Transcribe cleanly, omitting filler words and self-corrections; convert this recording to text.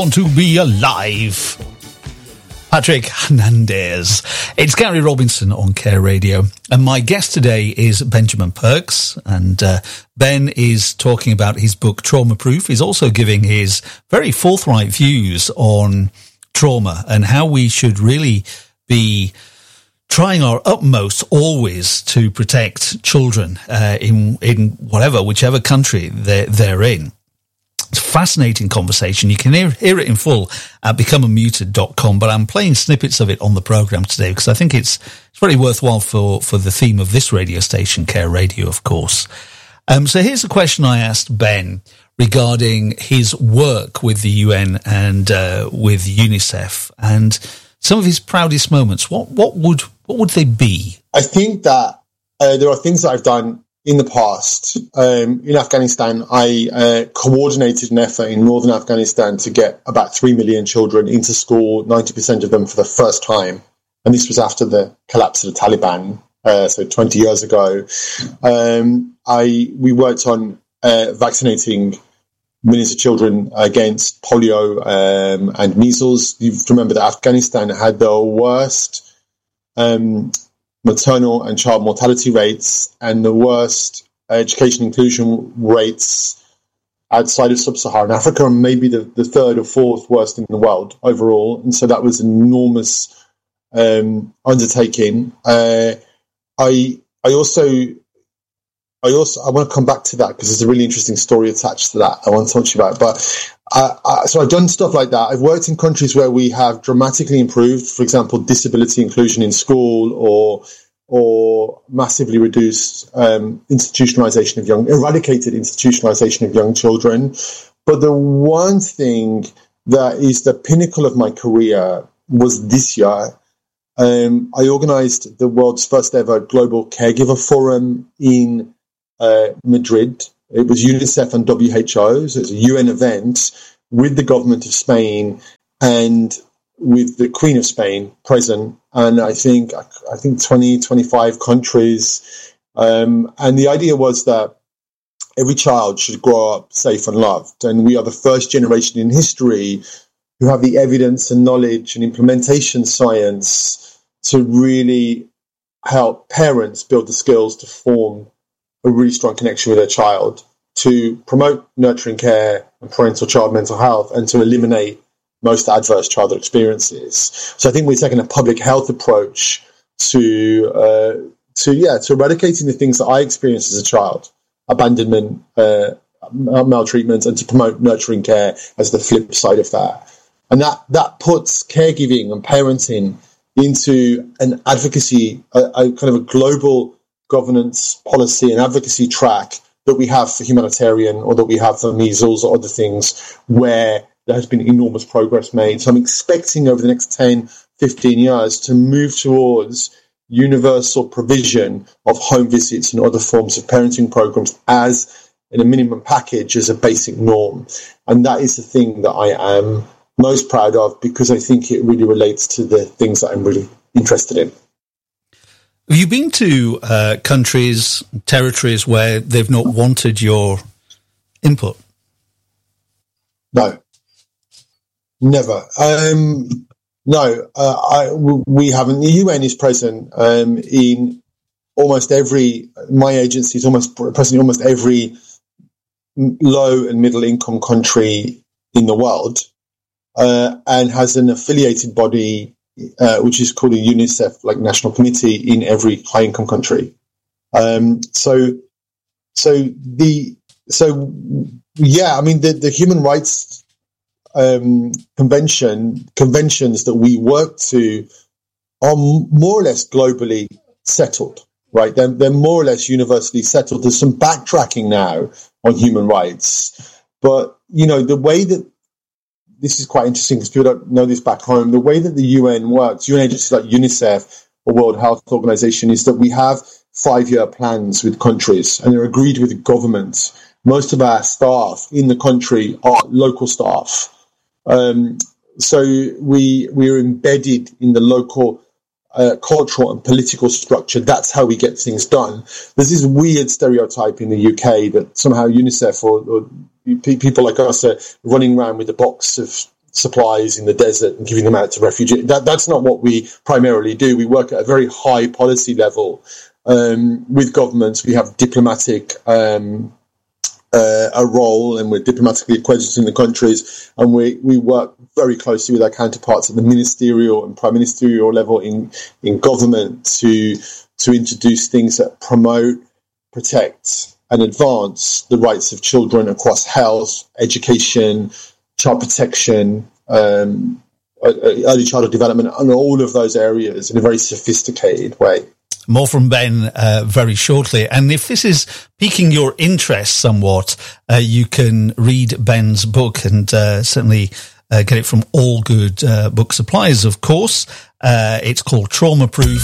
Born to Be Alive. Patrick Hernandez. It's Gary Robinson on Care Radio, and my guest today is Benjamin Perks, and Ben is talking about his book Trauma Proof. He's also giving his very forthright views on trauma and how we should really be trying our utmost always to protect children in whichever country they're in. It's a fascinating conversation. You can hear it in full at becomeunmuted.com, but I'm playing snippets of it on the program today because I think it's very worthwhile for the theme of this radio station, Care Radio, of course. So here's a question I asked Ben regarding his work with the UN and with UNICEF and some of his proudest moments. What would they be? I think that there are things that I've done in the past. In Afghanistan, I coordinated an effort in northern Afghanistan to get about 3 million children into school, 90% of them for the first time. And this was after the collapse of the Taliban, so 20 years ago. We worked on vaccinating millions of children against polio and measles. You remember that Afghanistan had the worst maternal and child mortality rates and the worst education inclusion rates outside of sub-Saharan Africa, and maybe the third or fourth worst in the world overall. And so that was an enormous undertaking. I want to come back to that because there's a really interesting story attached to that I want to talk to you about. But so I've done stuff like that. I've worked in countries where we have dramatically improved, for example, disability inclusion in school, or massively reduced eradicated institutionalization of young children. But the one thing that is the pinnacle of my career was this year. I organized the world's first ever global caregiver forum in Madrid. It was UNICEF and WHO, so it's a UN event with the government of Spain and with the Queen of Spain present, and I think 20, 25 countries. And the idea was that every child should grow up safe and loved, and we are the first generation in history who have the evidence and knowledge and implementation science to really help parents build the skills to form a really strong connection with their child, to promote nurturing care and parental child mental health, and to eliminate most adverse childhood experiences. So I think we're taking a public health approach to eradicating the things that I experienced as a child, abandonment, maltreatment, and to promote nurturing care as the flip side of that. And that puts caregiving and parenting into an advocacy, a kind of a global governance policy and advocacy track that we have for humanitarian, or that we have for measles or other things, where there has been enormous progress made. So I'm expecting over the next 10, 15 years to move towards universal provision of home visits and other forms of parenting programs as in a minimum package, as a basic norm. And that is the thing that I am most proud of, because I think it really relates to the things that I'm really interested in. Have you been to countries, territories where they've not wanted your input? No. Never. We haven't. The UN is present in almost every. My agency is present in almost every low and middle income country in the world, and has an affiliated body which is called a UNICEF National Committee in every high income country. The human rights conventions that we work to are more or less globally settled, right? They're more or less universally settled. There's some backtracking now on human rights, but the way that this is quite interesting because people don't know this back home. The way that the UN works, UN agencies like UNICEF or World Health Organization, is that we have 5-year plans with countries, and they're agreed with the government. Most of our staff in the country are local staff. So we are embedded in the local cultural and political structure. That's how we get things done. There's this weird stereotype in the UK that somehow UNICEF or people like us are running around with a box of supplies in the desert and giving them out to refugees. That's not what we primarily do. We work at a very high policy level with governments. We have diplomatic a role, and we're diplomatically accredited in the countries, and we work very closely with our counterparts at the ministerial and prime ministerial level in government to introduce things that promote, protect, and advance the rights of children across health, education, child protection, early childhood development, and all of those areas in a very sophisticated way. More from Ben very shortly. And if this is piquing your interest somewhat, you can read Ben's book, and certainly get it from all good book suppliers, of course. It's called Trauma Proof: